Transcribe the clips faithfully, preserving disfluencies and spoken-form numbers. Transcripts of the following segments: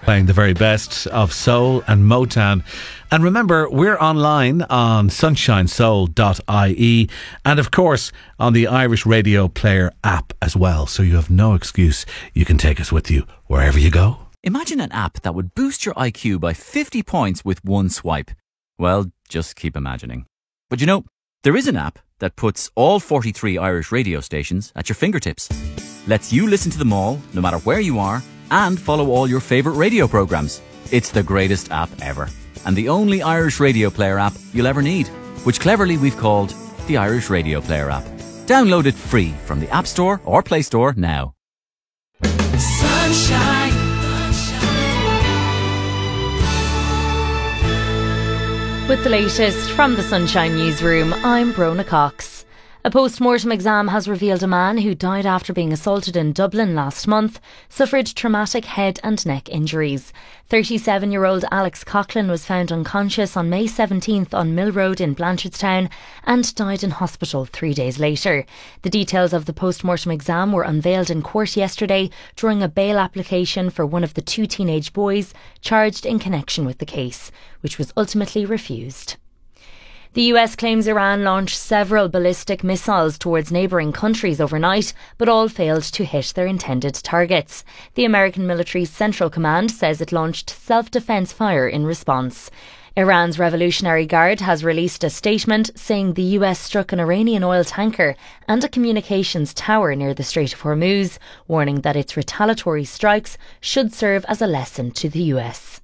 playing the very best of soul and Motown. And remember, we're online on sunshine soul dot I E and of course on the Irish Radio Player app as well. So you have no excuse. You can take us with you wherever you go. Imagine an app that would boost your I Q by fifty points with one swipe. Well, just keep imagining. But you know, there is an app that puts all forty-three Irish radio stations at your fingertips. Lets you listen to them all, no matter where you are, and follow all your favourite radio programmes. It's the greatest app ever. And the only Irish Radio Player app you'll ever need, which cleverly we've called the Irish Radio Player app. Download it free from the App Store or Play Store now. Sunshine. With the latest from the Sunshine Newsroom, I'm Brona Cox. A post-mortem exam has revealed a man who died after being assaulted in Dublin last month suffered traumatic head and neck injuries. thirty-seven-year-old Alex Coughlin was found unconscious on May seventeenth on Mill Road in Blanchardstown and died in hospital three days later. The details of the post-mortem exam were unveiled in court yesterday during a bail application for one of the two teenage boys charged in connection with the case, which was ultimately refused. The U S claims Iran launched several ballistic missiles towards neighbouring countries overnight, but all failed to hit their intended targets. The American military's Central Command says it launched self-defence fire in response. Iran's Revolutionary Guard has released a statement saying the U S struck an Iranian oil tanker and a communications tower near the Strait of Hormuz, warning that its retaliatory strikes should serve as a lesson to the U S.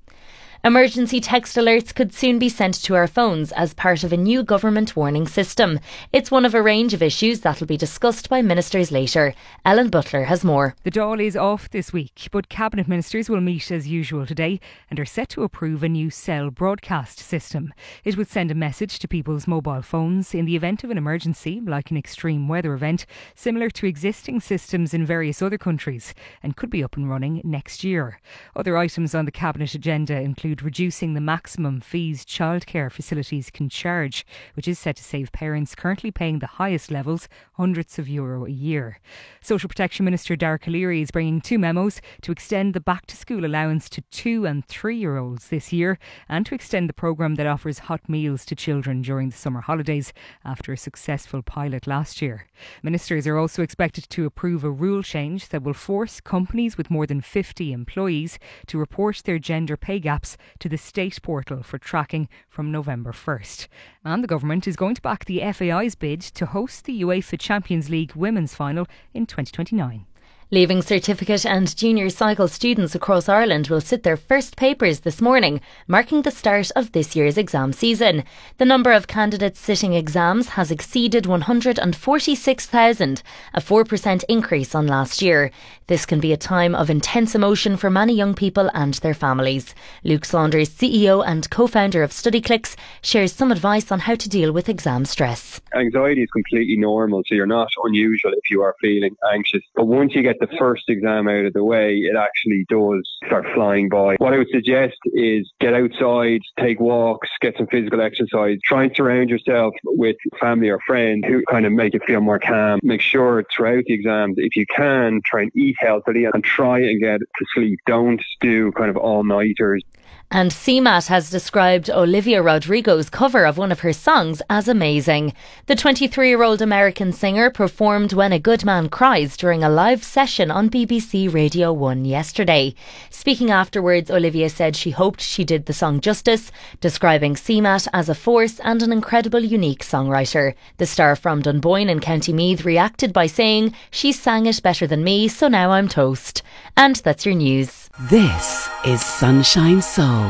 Emergency text alerts could soon be sent to our phones as part of a new government warning system. It's one of a range of issues that will be discussed by ministers later. Ellen Butler has more. The Dáil is off this week, but Cabinet ministers will meet as usual today and are set to approve a new cell broadcast system. It would send a message to people's mobile phones in the event of an emergency, like an extreme weather event, similar to existing systems in various other countries, and could be up and running next year. Other items on the Cabinet agenda include reducing the maximum fees childcare facilities can charge, which is set to save parents currently paying the highest levels hundreds of euro a year. Social Protection Minister Darragh O'Leary is bringing two memos to extend the back-to-school allowance to two and three-year-olds this year and to extend the programme that offers hot meals to children during the summer holidays after a successful pilot last year. Ministers are also expected to approve a rule change that will force companies with more than fifty employees to report their gender pay gaps to the state portal for tracking from November first. And the government is going to back the F A I's bid to host the UEFA Champions League women's final in twenty twenty-nine. Leaving Certificate and Junior Cycle students across Ireland will sit their first papers this morning, marking the start of this year's exam season. The number of candidates sitting exams has exceeded one hundred forty-six thousand, a four percent increase on last year. This can be a time of intense emotion for many young people and their families. Luke Saunders, C E O and co-founder of StudyClix, shares some advice on how to deal with exam stress. Anxiety is completely normal, so you're not unusual if you are feeling anxious. But once you get the first exam out of the way, it actually does start flying by. What I would suggest is get outside, take walks, get some physical exercise. Try and surround yourself with family or friends who kind of make you feel more calm. Make sure throughout the exams, if you can, try and eat healthily and try and get to sleep. Don't do kind of all-nighters. And C MAT has described Olivia Rodrigo's cover of one of her songs as amazing. The twenty-three-year-old American singer performed When a Good Man Cries during a live session on B B C Radio one yesterday. Speaking afterwards, Olivia said she hoped she did the song justice, describing C MAT as a force and an incredible, unique songwriter. The star from Dunboyne in County Meath reacted by saying, "She sang it better than me, so now I'm toast." And that's your news. This is Sunshine Soul.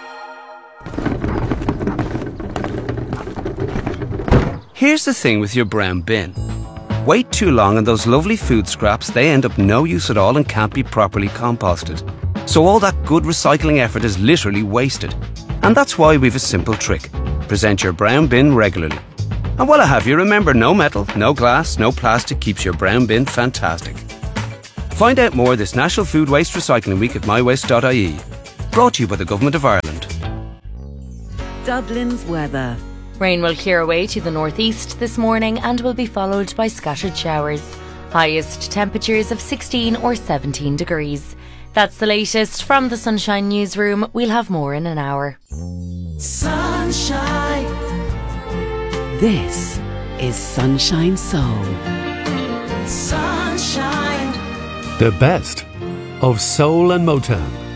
Here's the thing with your brown bin. Wait too long and those lovely food scraps, they end up no use at all and can't be properly composted. So all that good recycling effort is literally wasted. And that's why we've a simple trick. Present your brown bin regularly. And while I have you, remember, no metal, no glass, no plastic keeps your brown bin fantastic. Find out more this National Food Waste Recycling Week at my waste dot I E. Brought to you by the Government of Ireland. Dublin's weather. Rain will clear away to the northeast this morning and will be followed by scattered showers. Highest temperatures of sixteen or seventeen degrees. That's the latest from the Sunshine Newsroom. We'll have more in an hour. Sunshine. This is Sunshine Soul. Sunshine. The best of soul and Motown.